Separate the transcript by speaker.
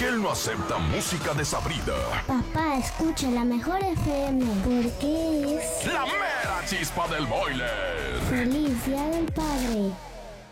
Speaker 1: que él no acepta música desabrida.
Speaker 2: Papá, escucha la mejor FM, porque es
Speaker 1: La mera chispa del boiler.
Speaker 2: Feliz Día del Padre.